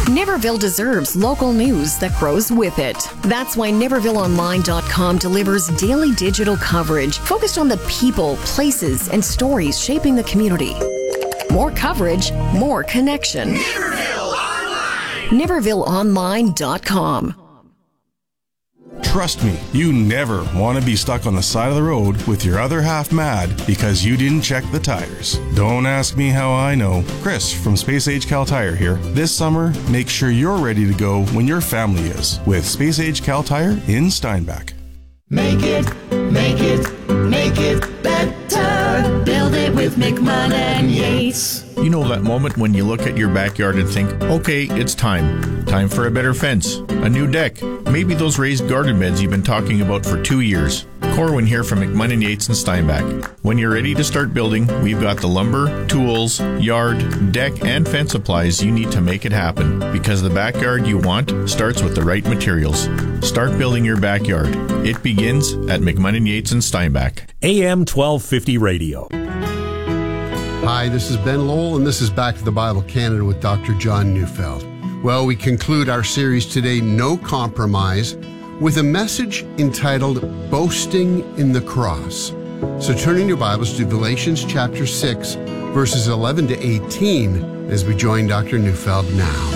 Niverville deserves local news that grows with it. That's why NivervilleOnline.com delivers daily digital coverage focused on the people, places, and stories shaping the community. More coverage, more connection. Niverville Online! NivervilleOnline.com. Trust me, you never want to be stuck on the side of the road with your other half mad because you didn't check the tires. Don't ask me how I know. Chris from Space Age Cal Tire here. This summer, make sure you're ready to go when your family is with Space Age Cal Tire in Steinbach. Make it better. Build it with McMahon and Yates. You know that moment when you look at your backyard and think, okay, it's time. Time for a better fence, a new deck, maybe those raised garden beds you've been talking about for 2 years. Corwin here from McMahon & Yates in Steinbach. When you're ready to start building, we've got the lumber, tools, yard, deck, and fence supplies you need to make it happen. Because the backyard you want starts with the right materials. Start building your backyard. It begins at McMahon & Yates in Steinbach. AM 1250 Radio. Hi, this is Ben Lowell, and this is Back to the Bible Canada with Dr. John Neufeld. Well, we conclude our series today, No Compromise, with a message entitled Boasting in the Cross. So turn in your Bibles to Galatians chapter 6, verses 11 to 18, as we join Dr. Neufeld now.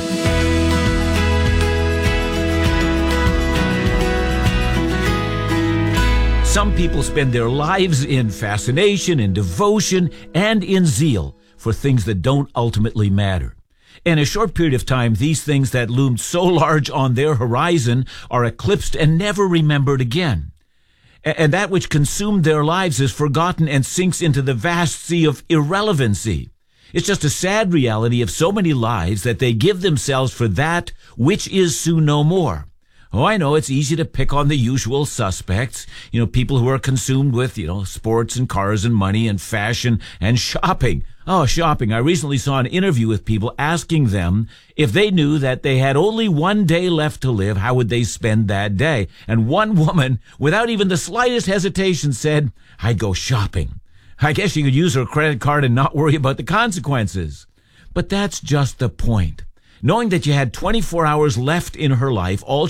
Some people spend their lives in fascination, in devotion, and in zeal for things that don't ultimately matter. In a short period of time, these things that loomed so large on their horizon are eclipsed and never remembered again. And that which consumed their lives is forgotten and sinks into the vast sea of irrelevancy. It's just a sad reality of so many lives that they give themselves for that which is soon no more. Oh, I know it's easy to pick on the usual suspects, people who are consumed with, sports and cars and money and fashion and shopping. Oh, shopping. I recently saw an interview with people asking them if they knew that they had only one day left to live, how would they spend that day? And one woman, without even the slightest hesitation, said, I'd go shopping. I guess she could use her credit card and not worry about the consequences. But that's just the point. Knowing that you had 24 hours left in her life, all